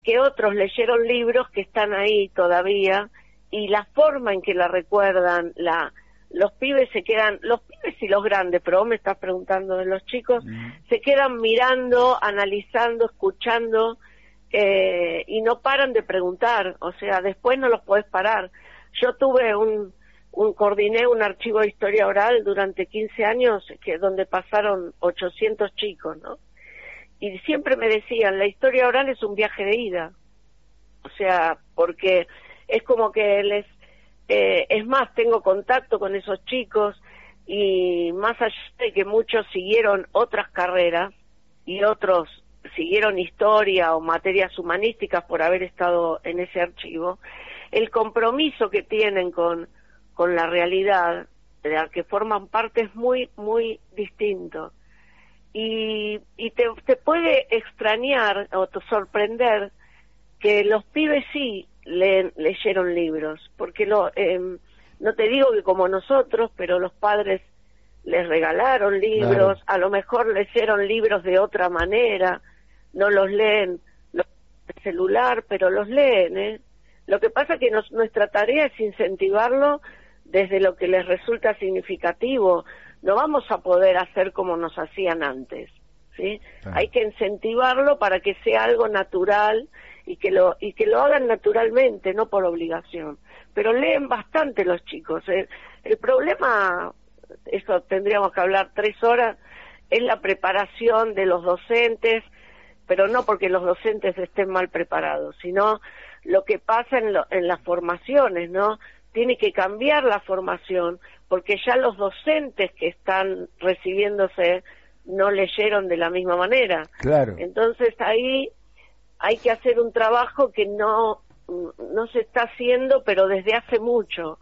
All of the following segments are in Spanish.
que otros leyeron libros que están ahí todavía, y la forma en que la recuerdan, los pibes se quedan, los pibes y los grandes, pero vos me estás preguntando de los chicos, se quedan mirando, analizando, escuchando, y no paran de preguntar, o sea, después no los podés parar. Yo tuve coordiné un archivo de historia oral durante 15 años, donde pasaron 800 chicos, ¿no? Y siempre me decían, la historia oral es un viaje de ida, o sea, porque es como que es más, tengo contacto con esos chicos, y más allá de que muchos siguieron otras carreras, y otros siguieron historia o materias humanísticas por haber estado en ese archivo, el compromiso que tienen con la realidad de la que forman parte es muy, muy distinto. Y te puede extrañar o te sorprender que los pibes sí leyeron libros, porque no te digo que como nosotros, pero los padres les regalaron libros, claro. A lo mejor leyeron libros de otra manera, no los leen los del celular, pero los leen, ¿eh? Lo que pasa es que nuestra tarea es incentivarlo desde lo que les resulta significativo. No vamos a poder hacer como nos hacían antes, ¿sí? Claro. Hay que incentivarlo para que sea algo natural y que lo hagan naturalmente, no por obligación. Pero leen bastante los chicos. El problema, eso tendríamos que hablar 3 horas, es la preparación de los docentes, pero no porque los docentes estén mal preparados, sino lo que pasa en las formaciones, ¿no? Tiene que cambiar la formación, porque ya los docentes que están recibiéndose no leyeron de la misma manera. Claro. Entonces ahí hay que hacer un trabajo que no se está haciendo, pero desde hace mucho,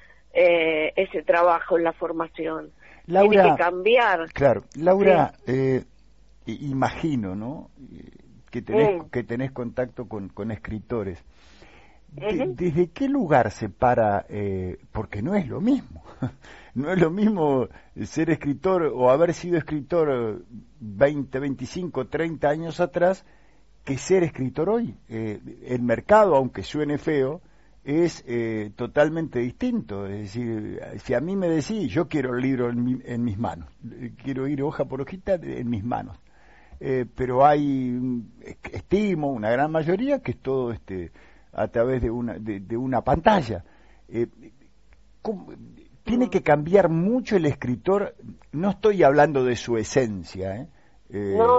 ese trabajo en la formación. Laura, tiene que cambiar. Claro, Laura, sí. Imagino, ¿no?, que tenés contacto con escritores. ¿Desde qué lugar se para? Porque no es lo mismo. No es lo mismo ser escritor o haber sido escritor 20, 25, 30 años atrás que ser escritor hoy. El mercado, aunque suene feo, es totalmente distinto. Es decir, si a mí me decís, yo quiero el libro en mis manos, quiero ir hoja por hojita en mis manos. Pero hay, estimo, una gran mayoría que es todo a través de una pantalla. Tiene que cambiar mucho el escritor. No estoy hablando de su esencia, No.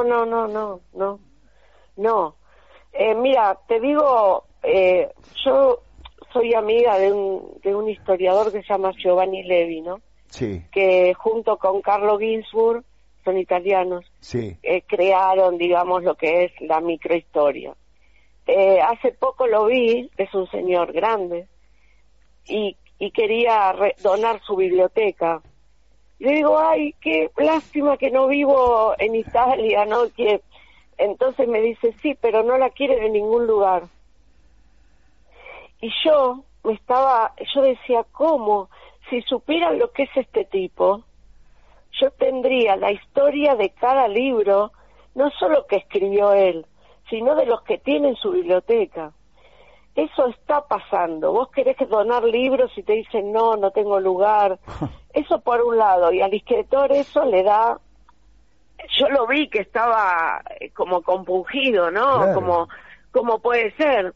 Mira, te digo, yo soy amiga de un historiador que se llama Giovanni Levi, ¿no? Sí. Que junto con Carlo Ginzburg, son italianos, sí. Crearon, digamos, lo que es la microhistoria. Hace poco lo vi, es un señor grande, y quería donar su biblioteca. Le digo, ay, qué lástima que no vivo en Italia, ¿no? Entonces me dice, sí, pero no la quiere de ningún lugar. Y yo decía, ¿cómo? Si supieran lo que es este tipo, yo tendría la historia de cada libro, no solo que escribió él, sino de los que tiene en su biblioteca. Eso está pasando. Vos querés donar libros y te dicen, no tengo lugar. Eso por un lado, y al escritor eso le da... Yo lo vi que estaba como compungido, ¿no? Claro. Como puede ser.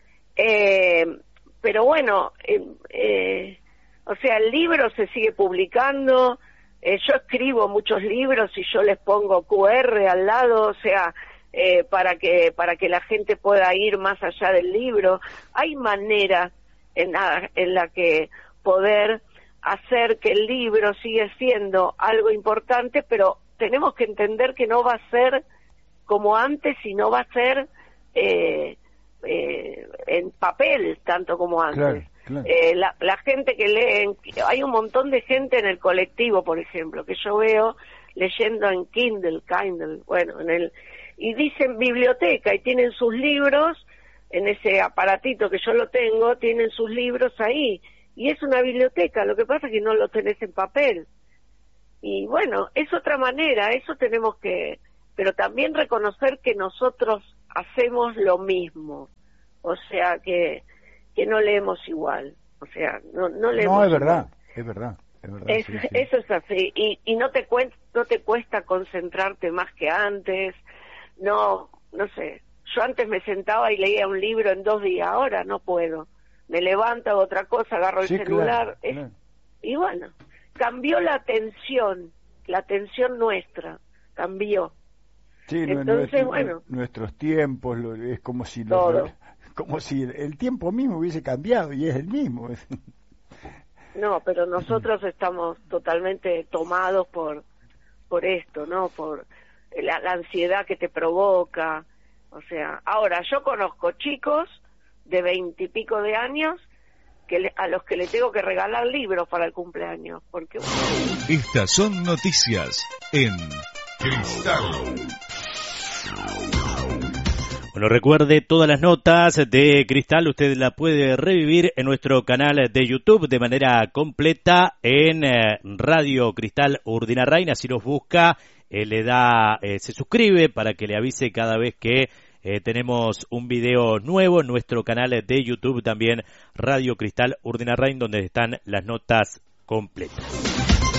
Pero bueno, o sea, el libro se sigue publicando. Yo escribo muchos libros y yo les pongo QR al lado, o sea, para que la gente pueda ir más allá del libro. Hay maneras en la que poder hacer que el libro siga siendo algo importante, pero tenemos que entender que no va a ser como antes y no va a ser en papel tanto como antes. Claro. La gente que lee, hay un montón de gente en el colectivo, por ejemplo, que yo veo leyendo en Kindle, bueno, y dicen biblioteca y tienen sus libros en ese aparatito que yo lo tengo, tienen sus libros ahí, y es una biblioteca. Lo que pasa es que no lo tenés en papel. Y bueno, es otra manera, eso tenemos que, pero también reconocer que nosotros hacemos lo mismo, o sea que no leemos igual, o sea, no leemos. No, es igual. verdad, es verdad. Sí. Eso es así, y no te cuesta concentrarte más que antes, no sé, yo antes me sentaba y leía un libro en 2 días, ahora no puedo, me levanto, hago otra cosa, agarro el celular, claro. Y bueno, cambió la atención nuestra, cambió. Sí, entonces, bueno, nuestros tiempos, es como si como si el tiempo mismo hubiese cambiado y es el mismo. No, pero nosotros estamos totalmente tomados por esto, ¿no? Por la ansiedad que te provoca. O sea, ahora yo conozco chicos de 20 y pico de años a los que le tengo que regalar libros para el cumpleaños, porque estas son noticias en Cristal. Bueno, recuerde, todas las notas de Cristal usted la puede revivir en nuestro canal de YouTube de manera completa en Radio Cristal Urdinarrain. Así nos busca, se suscribe para que le avise cada vez que tenemos un video nuevo en nuestro canal de YouTube, también Radio Cristal Urdinarrain, donde están las notas completas.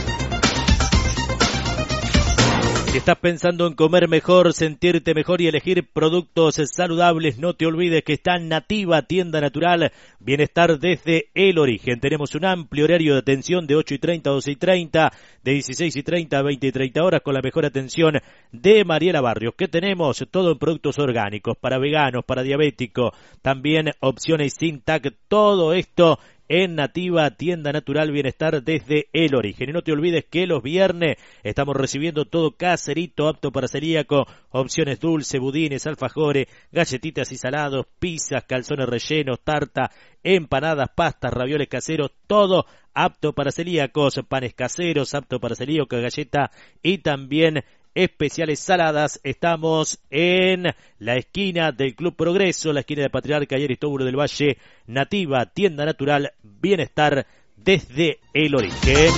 Si estás pensando en comer mejor, sentirte mejor y elegir productos saludables, no te olvides que está Nativa, tienda natural, bienestar desde el origen. Tenemos un amplio horario de atención de 8:30 a 12:30, de 16:30 a 20:30 horas, con la mejor atención de Mariela Barrios. ¿Qué tenemos? Todo en productos orgánicos, para veganos, para diabéticos, también opciones sin TAC, todo esto en Nativa, tienda natural, bienestar desde el origen. Y no te olvides que los viernes estamos recibiendo todo caserito, apto para celíaco, opciones dulce, budines, alfajores, galletitas y salados, pizzas, calzones rellenos, tarta, empanadas, pastas, ravioles caseros, todo apto para celíacos, panes caseros, apto para celíacos, galleta y también especiales saladas. Estamos en la esquina del Club Progreso, la esquina de Patriarca y Aristóbulo del Valle. Nativa, tienda natural, bienestar desde el origen.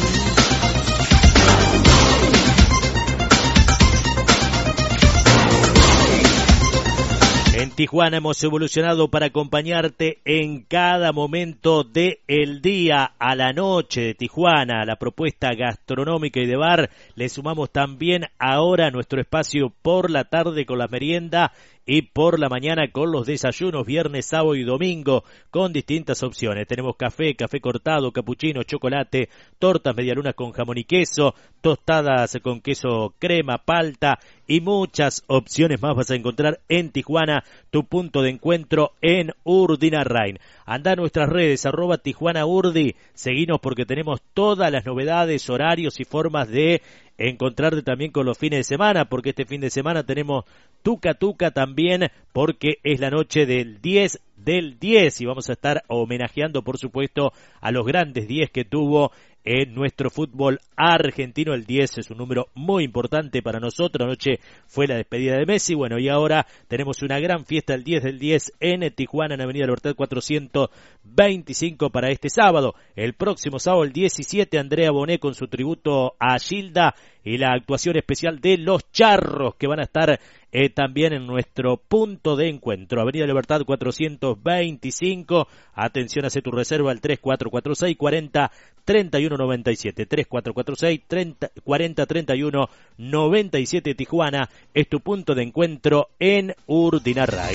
En Tijuana hemos evolucionado para acompañarte en cada momento del día. A la noche de Tijuana, a la propuesta gastronómica y de bar, le sumamos también ahora nuestro espacio por la tarde con la merienda y por la mañana con los desayunos, viernes, sábado y domingo, con distintas opciones. Tenemos café cortado, capuchino, chocolate, tortas medialunas con jamón y queso, tostadas con queso crema, palta y muchas opciones más vas a encontrar en Tijuana, tu punto de encuentro en Urdinarrain. Anda a nuestras redes, @TijuanaUrdi, seguinos porque tenemos todas las novedades, horarios y formas de encontrarte también con los fines de semana, porque este fin de semana tenemos Tuca Tuca también, porque es la noche del 10 del 10 y vamos a estar homenajeando, por supuesto, a los grandes 10 que tuvo en nuestro fútbol argentino. El 10 es un número muy importante para nosotros. Anoche fue la despedida de Messi. Bueno, y ahora tenemos una gran fiesta el 10 del 10 en Tijuana, en Avenida Libertad 425 para este sábado. El próximo sábado, el 17, Andrea Bonet con su tributo a Gilda y la actuación especial de Los Charros, que van a estar también en nuestro punto de encuentro. Avenida Libertad 425. Atención, hace tu reserva al 3446 40 31 97. 3446 40 31 97. Tijuana es tu punto de encuentro en Urdinarrain.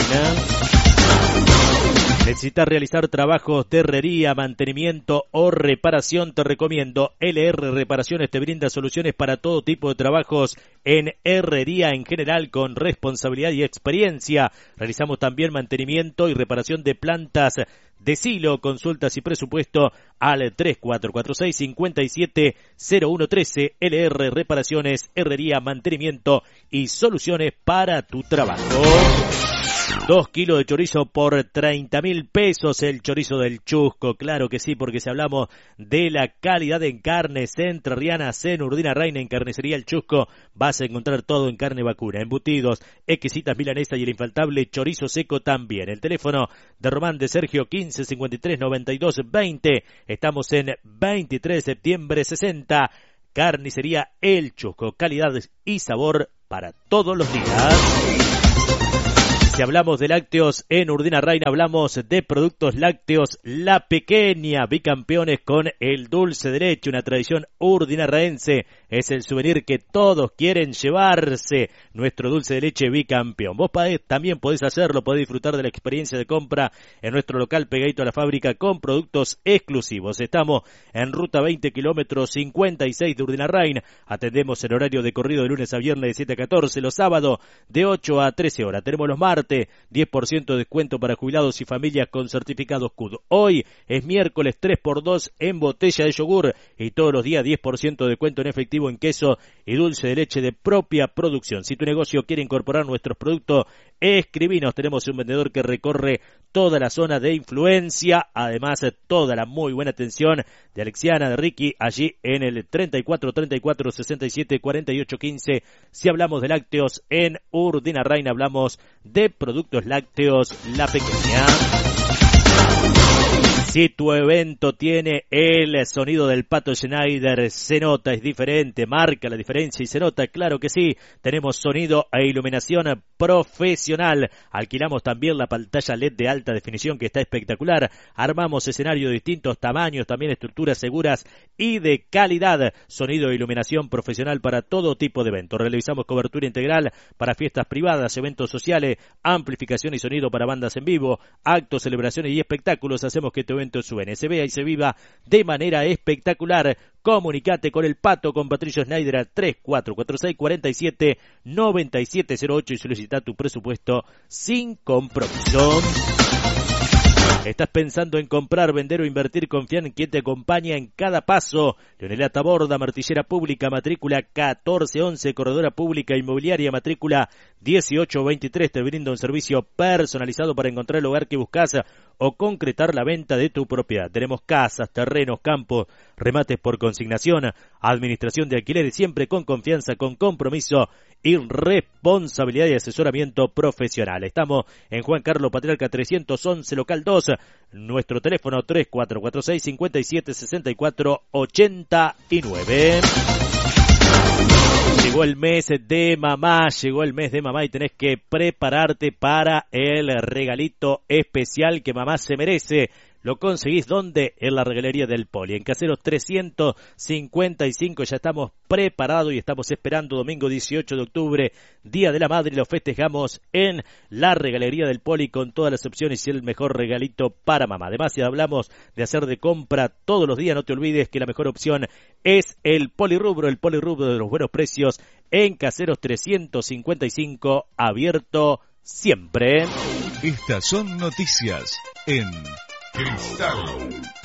¿Necesitas realizar trabajos de herrería, mantenimiento o reparación? Te recomiendo LR Reparaciones. Te brinda soluciones para todo tipo de trabajos en herrería en general con responsabilidad y experiencia. Realizamos también mantenimiento y reparación de plantas de silo. Consultas y presupuesto al 3446 570113. LR Reparaciones, herrería, mantenimiento y soluciones para tu trabajo. 2 kilos de chorizo por 30.000 pesos, el chorizo del Chusco, claro que sí, porque si hablamos de la calidad en carnes entrerrianas en Urdinarrain, en Carnicería El Chusco, vas a encontrar todo en carne vacuna, embutidos, exquisitas milanesas y el infaltable chorizo seco también. El teléfono de Román de Sergio 15 53 92 20, estamos en 23 de septiembre 60, Carnicería El Chusco, calidad y sabor para todos los días. Si hablamos de lácteos en Urdina Rain, hablamos de productos lácteos La Pequeña, bicampeones con el dulce de leche, una tradición urdinarraense. Es el souvenir que todos quieren llevarse, nuestro dulce de leche bicampeón. Vos también podés hacerlo, podés disfrutar de la experiencia de compra en nuestro local pegadito a la fábrica con productos exclusivos. Estamos en ruta 20 kilómetros 56 de Urdina Rain. Atendemos en horario de corrido de lunes a viernes de 7 a 14, los sábados de 8 a 13 horas. Tenemos los martes 10% de descuento para jubilados y familias con certificados CUD. Hoy es miércoles 3x2 en botella de yogur y todos los días 10% de descuento en efectivo en queso y dulce de leche de propia producción. Si tu negocio quiere incorporar nuestros productos, escribinos. Tenemos un vendedor que recorre toda la zona de influencia, además toda la muy buena atención de Alexiana, de Ricky, allí en el 34 34 67 48 15. Si hablamos de lácteos en Urdina Rain, hablamos de productos lácteos La Pequeña. Si tu evento tiene el sonido del Pato Schneider, se nota, es diferente, marca la diferencia y se nota, claro que sí. Tenemos sonido e iluminación profesional. Alquilamos también la pantalla LED de alta definición que está espectacular. Armamos escenarios de distintos tamaños, también estructuras seguras y de calidad. Sonido e iluminación profesional para todo tipo de eventos. Realizamos cobertura integral para fiestas privadas, eventos sociales, amplificación y sonido para bandas en vivo, actos, celebraciones y espectáculos. Hacemos que tu evento suene, se vea y se viva de manera espectacular. Comunicate con el Pato, con Patricio Schneider al 3446 47 9708 y solicita tu presupuesto sin compromiso. ¿Estás pensando en comprar, vender o invertir? Confía en quien te acompaña en cada paso. Leonela Taborda, martillera pública, matrícula 1411, corredora pública inmobiliaria, matrícula 1823. Te brinda un servicio personalizado para encontrar el hogar que buscas o concretar la venta de tu propiedad. Tenemos casas, terrenos, campos, remates por consignación, administración de alquileres, siempre con confianza, con compromiso y responsabilidad y asesoramiento profesional. Estamos en Juan Carlos Patriarca 311, local 2. Nuestro teléfono 3446 57 64 89. Llegó el mes de mamá, y tenés que prepararte para el regalito especial que mamá se merece. ¿Lo conseguís dónde? En la regalería del Poli. En Caseros 355 ya estamos preparados y estamos esperando domingo 18 de octubre, Día de la Madre. Lo festejamos en la regalería del Poli con todas las opciones y el mejor regalito para mamá. Además, si hablamos de hacer de compra todos los días, no te olvides que la mejor opción es el Polirrubro de los buenos precios en Caseros 355, abierto siempre. Estas son noticias en Cristal.